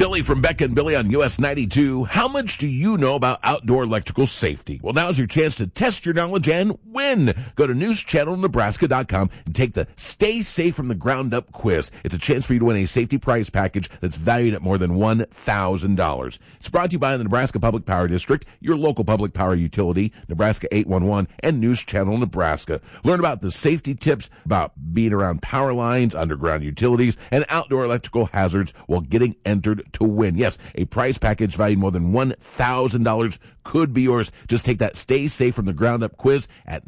Billy from Becca and Billy on US 92. How much do you know about outdoor electrical safety? Well, now's your chance to test your knowledge and win. Go to newschannelnebraska.com and take the Stay Safe from the Ground Up quiz. It's a chance for you to win a safety prize package that's valued at more than $1,000. It's brought to you by the Nebraska Public Power District, your local public power utility, Nebraska 811, and News Channel Nebraska. Learn about the safety tips about being around power lines, underground utilities, and outdoor electrical hazards while getting entered to win. Yes, a prize package valued more than $1,000 could be yours. Just take that Stay Safe from the Ground Up quiz at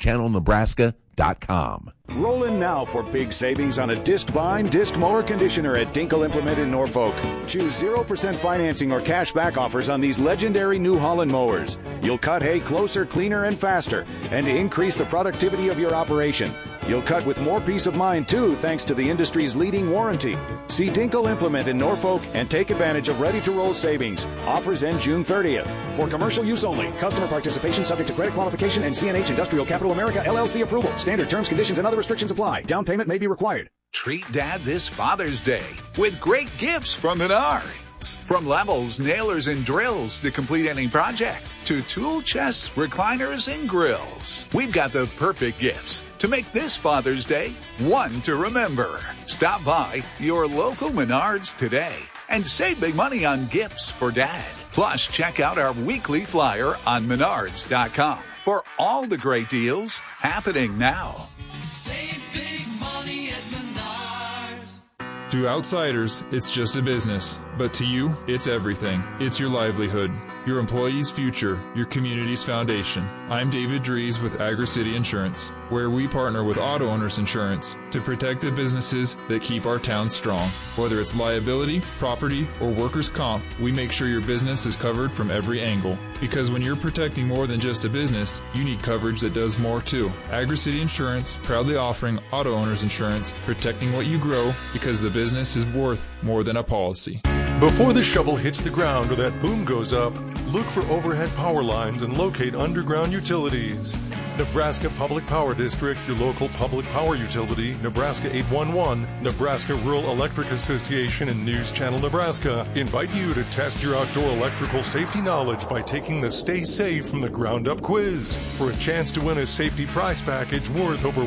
newschannelnebraska.com. Roll in now for big savings on a disc bind, disc mower conditioner at Dinkle Implement in Norfolk. Choose 0% financing or cash back offers on these legendary New Holland mowers. You'll cut hay closer, cleaner, and faster, and increase the productivity of your operation. You'll cut with more peace of mind, too, thanks to the industry's leading warranty. See Dinkle Implement in Norfolk and take advantage of ready-to-roll savings. Offers end June 30th. For commercial use only. Customer participation subject to credit qualification and CNH Industrial Capital America LLC approval. Standard terms, conditions, and other restrictions apply. Down payment may be required. Treat Dad this Father's Day with great gifts from Menards. From levels, nailers, and drills to complete any project, to tool chests, recliners, and grills. We've got the perfect gifts to make this Father's Day one to remember. Stop by your local Menards today and save big money on gifts for Dad. Plus, check out our weekly flyer on Menards.com for all the great deals happening now. Save big money at Menards. To outsiders, it's just a business. But to you, it's everything. It's your livelihood, your employees' future, your community's foundation. I'm David Dries with Agri-City Insurance, where we partner with Auto Owners Insurance to protect the businesses that keep our town strong. Whether it's liability, property, or workers' comp, we make sure your business is covered from every angle. Because when you're protecting more than just a business, you need coverage that does more too. Agri-City Insurance, proudly offering Auto Owners Insurance, protecting what you grow because the business is worth more than a policy. Before the shovel hits the ground or that boom goes up, look for overhead power lines and locate underground utilities. Nebraska Public Power District, your local public power utility, Nebraska 811, Nebraska Rural Electric Association, and News Channel Nebraska invite you to test your outdoor electrical safety knowledge by taking the Stay Safe from the Ground Up quiz for a chance to win a safety prize package worth over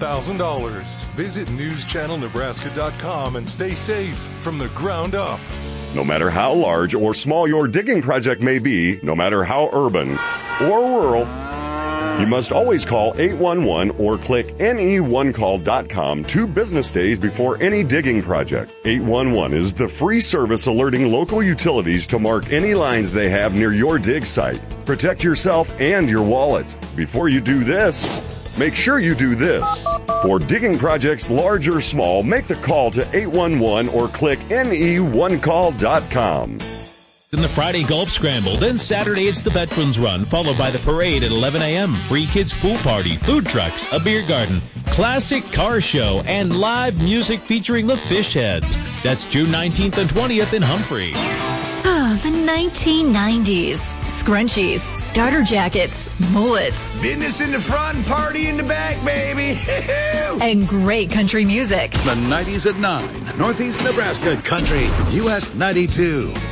$1,000. Visit newschannelnebraska.com and stay safe from the ground up. No matter how large or small your digging project may be, no matter how urban or rural, you must always call 811 or click ne1call.com 2 business days before any digging project. 811 is the free service alerting local utilities to mark any lines they have near your dig site. Protect yourself and your wallet. Before you do this, make sure you do this. For digging projects large or small, make the call to 811 or click ne1call.com. In the Friday Golf Scramble, then Saturday it's the Veterans Run, followed by the parade at 11 a.m., free kids pool party, food trucks, a beer garden, classic car show, and live music featuring the Fishheads. That's June 19th and 20th in Humphrey. Oh, the 1990s. Scrunchies, starter jackets, mullets. Business in the front, party in the back, baby. And great country music. The 90s at 9, Northeast Nebraska Country, US 92.